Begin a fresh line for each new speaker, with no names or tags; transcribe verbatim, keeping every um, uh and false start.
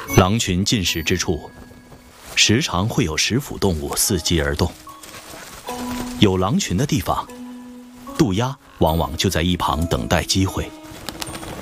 狼群进食之处，时常会有食腐动物伺机而动。有狼群的地方，渡鸦往往就在一旁等待机会。